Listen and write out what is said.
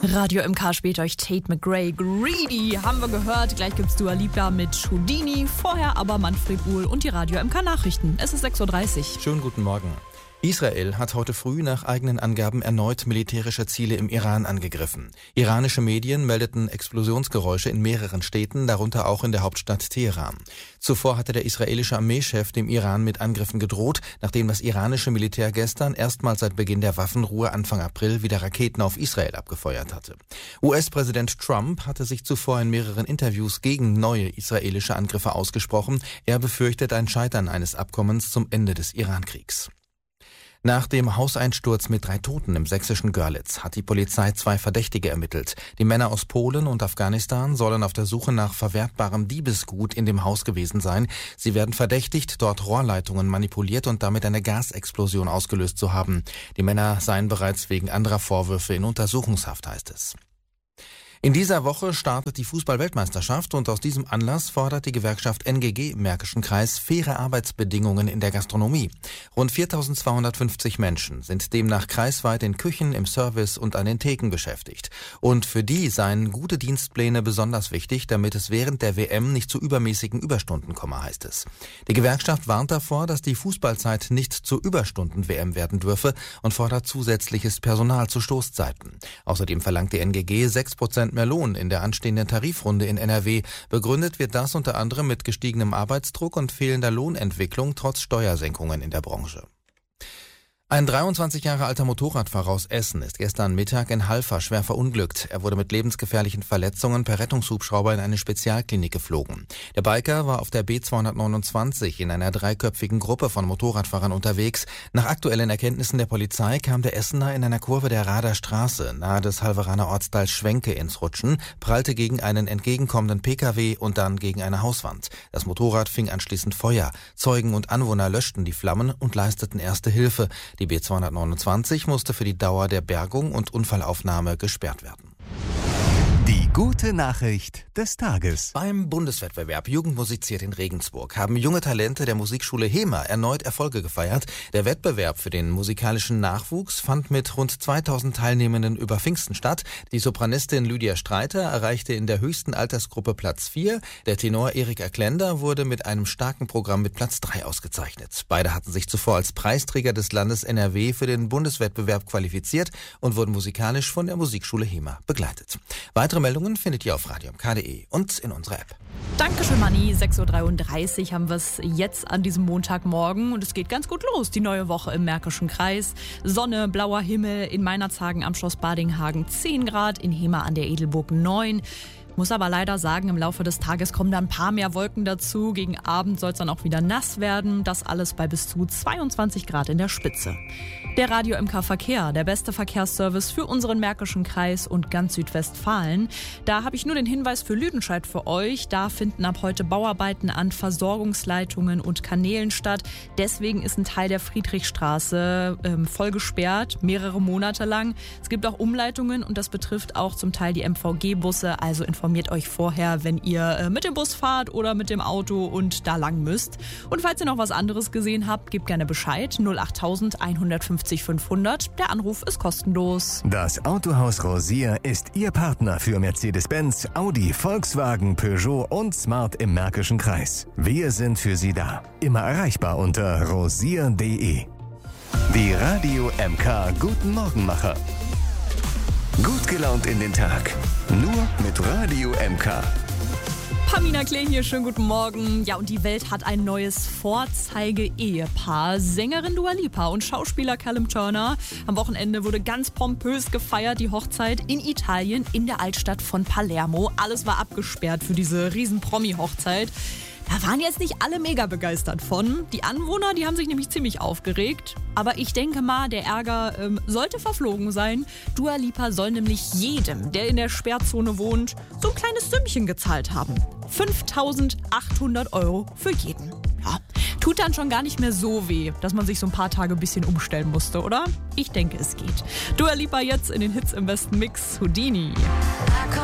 Radio MK spielt euch Tate McRae. Greedy haben wir gehört. Gleich gibt's Dua Lipa mit Houdini. Vorher aber Manfred Uhl und die Radio MK Nachrichten. Es ist 6.30 Uhr. Schönen guten Morgen. Israel hat heute früh nach eigenen Angaben erneut militärische Ziele im Iran angegriffen. Iranische Medien meldeten Explosionsgeräusche in mehreren Städten, darunter auch in der Hauptstadt Teheran. Zuvor hatte der israelische Armeechef dem Iran mit Angriffen gedroht, nachdem das iranische Militär gestern erstmals seit Beginn der Waffenruhe Anfang April wieder Raketen auf Israel abgefeuert hatte. US-Präsident Trump hatte sich zuvor in mehreren Interviews gegen neue israelische Angriffe ausgesprochen. Er befürchtet ein Scheitern eines Abkommens zum Ende des Irankriegs. Nach dem Hauseinsturz mit 3 Toten im sächsischen Görlitz hat die Polizei 2 Verdächtige ermittelt. Die Männer aus Polen und Afghanistan sollen auf der Suche nach verwertbarem Diebesgut in dem Haus gewesen sein. Sie werden verdächtigt, dort Rohrleitungen manipuliert und damit eine Gasexplosion ausgelöst zu haben. Die Männer seien bereits wegen anderer Vorwürfe in Untersuchungshaft, heißt es. In dieser Woche startet die Fußball-Weltmeisterschaft und aus diesem Anlass fordert die Gewerkschaft NGG im Märkischen Kreis faire Arbeitsbedingungen in der Gastronomie. Rund 4.250 Menschen sind demnach kreisweit in Küchen, im Service und an den Theken beschäftigt. Und für die seien gute Dienstpläne besonders wichtig, damit es während der WM nicht zu übermäßigen Überstunden komme, heißt es. Die Gewerkschaft warnt davor, dass die Fußballzeit nicht zur Überstunden-WM werden dürfe und fordert zusätzliches Personal zu Stoßzeiten. Außerdem verlangt die NGG 6% mehr Lohn in der anstehenden Tarifrunde in NRW. Begründet wird das unter anderem mit gestiegenem Arbeitsdruck und fehlender Lohnentwicklung trotz Steuersenkungen in der Branche. Ein 23 Jahre alter Motorradfahrer aus Essen ist gestern Mittag in Halver schwer verunglückt. Er wurde mit lebensgefährlichen Verletzungen per Rettungshubschrauber in eine Spezialklinik geflogen. Der Biker war auf der B229 in einer 3-köpfigen Gruppe von Motorradfahrern unterwegs. Nach aktuellen Erkenntnissen der Polizei kam der Essener in einer Kurve der Rader Straße nahe des Halveraner Ortsteils Schwenke ins Rutschen, prallte gegen einen entgegenkommenden Pkw und dann gegen eine Hauswand. Das Motorrad fing anschließend Feuer. Zeugen und Anwohner löschten die Flammen und leisteten erste Hilfe. Die B229 musste für die Dauer der Bergung und Unfallaufnahme gesperrt werden. Die gute Nachricht des Tages. Beim Bundeswettbewerb Jugend musiziert in Regensburg haben junge Talente der Musikschule HEMA erneut Erfolge gefeiert. Der Wettbewerb für den musikalischen Nachwuchs fand mit rund 2000 Teilnehmenden über Pfingsten statt. Die Sopranistin Lydia Streiter erreichte in der höchsten Altersgruppe Platz 4. Der Tenor Erik Erklender wurde mit einem starken Programm mit Platz 3 ausgezeichnet. Beide hatten sich zuvor als Preisträger des Landes NRW für den Bundeswettbewerb qualifiziert und wurden musikalisch von der Musikschule HEMA begleitet. Weitere Meldungen findet ihr auf radiomk.de und in unserer App. Dankeschön, Manni. 6.33 Uhr haben wir es jetzt an diesem Montagmorgen und es geht ganz gut los. Die neue Woche im Märkischen Kreis. Sonne, blauer Himmel, in Meinerzhagen am Schloss Badinghagen 10 Grad, in Hema an der Edelburg 9. Muss aber leider sagen, im Laufe des Tages kommen da ein paar mehr Wolken dazu. Gegen Abend soll es dann auch wieder nass werden. Das alles bei bis zu 22 Grad in der Spitze. Der Radio MK Verkehr, der beste Verkehrsservice für unseren Märkischen Kreis und ganz Südwestfalen. Da habe ich nur den Hinweis für Lüdenscheid für euch. Da finden ab heute Bauarbeiten an Versorgungsleitungen und Kanälen statt. Deswegen ist ein Teil der Friedrichstraße voll gesperrt, mehrere Monate lang. Es gibt auch Umleitungen und das betrifft auch zum Teil die MVG-Busse. Also informiert euch vorher, wenn ihr mit dem Bus fahrt oder mit dem Auto und da lang müsst. Und falls ihr noch was anderes gesehen habt, gebt gerne Bescheid. 08000 150 500. Der Anruf ist kostenlos. Das Autohaus Rosier ist Ihr Partner für Mercedes-Benz, Audi, Volkswagen, Peugeot und Smart im Märkischen Kreis. Wir sind für Sie da. Immer erreichbar unter rosier.de. Die Radio MK Guten Morgenmacher. Gut gelaunt in den Tag. Nur mit Radio MK. Pamina Klee hier, schönen guten Morgen. Ja, und die Welt hat ein neues Vorzeige-Ehepaar. Sängerin Dua Lipa und Schauspieler Callum Turner. Am Wochenende wurde ganz pompös gefeiert, die Hochzeit in Italien, in der Altstadt von Palermo. Alles war abgesperrt für diese riesen Promi-Hochzeit. Da waren jetzt nicht alle mega begeistert von. Die Anwohner, die haben sich nämlich ziemlich aufgeregt. Aber ich denke mal, der Ärger sollte verflogen sein. Dua Lipa soll nämlich jedem, der in der Sperrzone wohnt, so ein kleines Sümmchen gezahlt haben. 5.800 € für jeden. Ja, tut dann schon gar nicht mehr so weh, dass man sich so ein paar Tage ein bisschen umstellen musste, oder? Ich denke, es geht. Dua Lipa jetzt in den Hits im besten Mix. Houdini.